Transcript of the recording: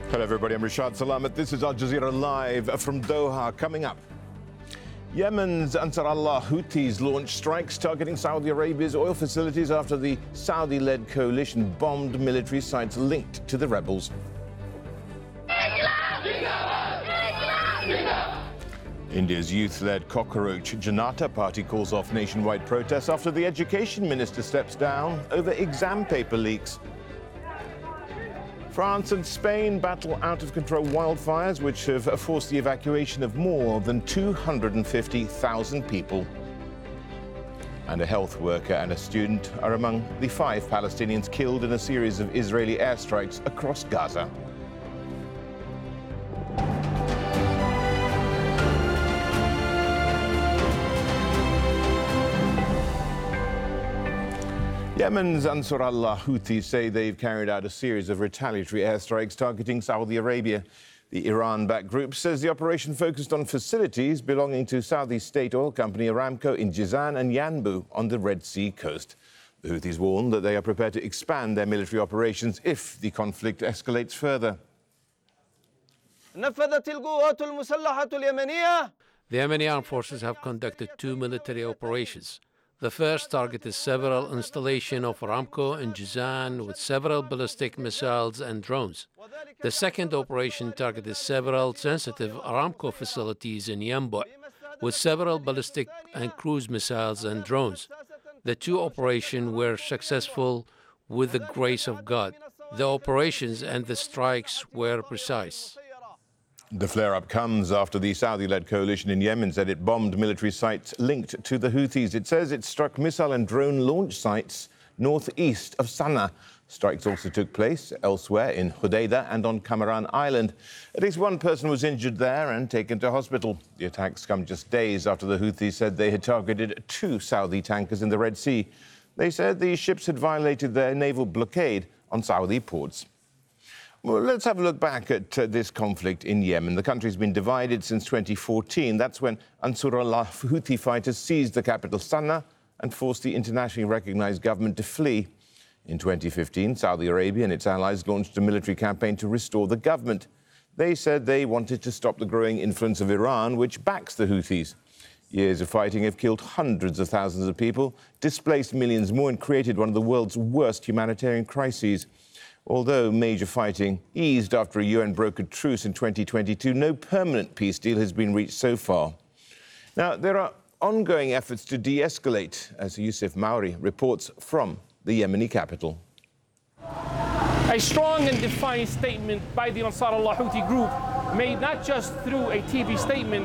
Hello everybody, I'm Rashad Salamat. This is Al Jazeera Live from Doha. Coming up, Yemen's Ansar Allah Houthis launched strikes targeting Saudi Arabia's oil facilities after the Saudi-led coalition bombed military sites linked to the rebels. India's youth-led Cockroach Janata Party calls off nationwide protests after the education minister steps down over exam paper leaks. France and Spain battle out-of-control wildfires, which have forced the evacuation of more than 250,000 people. And a health worker and a student are among the 5 Palestinians killed in a series of Israeli airstrikes across Gaza. Yemen's Ansar Allah Houthis say they've carried out a series of retaliatory airstrikes targeting Saudi Arabia. The Iran-backed group says the operation focused on facilities belonging to Saudi state oil company Aramco in Jizan and Yanbu on the Red Sea coast. The Houthis warn that they are prepared to expand their military operations if the conflict escalates further. The Yemeni armed forces have conducted 2 military operations. The first targeted several installations of Aramco in Jizan with several ballistic missiles and drones. The second operation targeted several sensitive Aramco facilities in Yanbu with several ballistic and cruise missiles and drones. The 2 operations were successful with the grace of God. The operations and the strikes were precise. The flare-up comes after the Saudi-led coalition in Yemen said it bombed military sites linked to the Houthis. It says it struck missile and drone launch sites northeast of Sana'a. Strikes also took place elsewhere in Hodeidah and on Kamaran Island. At least 1 person was injured there and taken to hospital. The attacks come just days after the Houthis said they had targeted 2 Saudi tankers in the Red Sea. They said these ships had violated their naval blockade on Saudi ports. Well, let's have a look back at this conflict in Yemen. The country's been divided since 2014. That's when Ansar Allah Houthi fighters seized the capital Sana'a and forced the internationally recognized government to flee. In 2015, Saudi Arabia and its allies launched a military campaign to restore the government. They said they wanted to stop the growing influence of Iran, which backs the Houthis. Years of fighting have killed hundreds of thousands of people, displaced millions more, and created one of the world's worst humanitarian crises. Although major fighting eased after a UN-brokered truce in 2022, no permanent peace deal has been reached so far. Now, there are ongoing efforts to de-escalate, as Yusuf Mauri reports from the Yemeni capital. A strong and defiant statement by the Ansar Allah Houthi group, made not just through a TV statement,